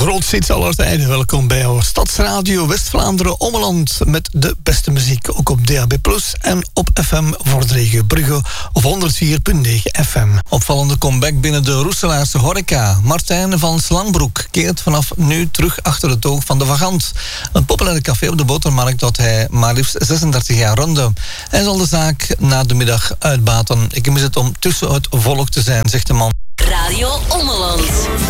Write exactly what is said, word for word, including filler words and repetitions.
grootste hits aller tijden. Welkom bij jouw Stadsradio West-Vlaanderen Ommeland met de beste muziek. Ook op D A B plus, en op F M voor de regio Brugge op honderd vier komma negen F M. Opvallende comeback binnen de Roeselaarse horeca. Martijn van Slangbroek keert vanaf nu terug achter het oog van de Vagant. Een populaire café op de Botermarkt dat hij maar liefst zesendertig jaar runde. Hij zal de zaak na de middag uitbaten. Ik mis het om tussen het volk te zijn, zegt de man. Radio Ommeland.